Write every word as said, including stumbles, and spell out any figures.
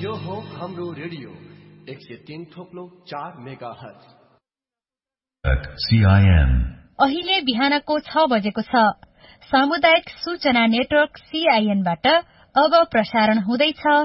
यो हो हाम्रो रेडियो एक सय तीन थोप्लो चार मेगा हर्ज सीआईएन। अहिले बिहानको छ बजेको छ। सामुदायिक सूचना नेटवर्क सीआईएनबाट अब प्रसारण हुँदैछ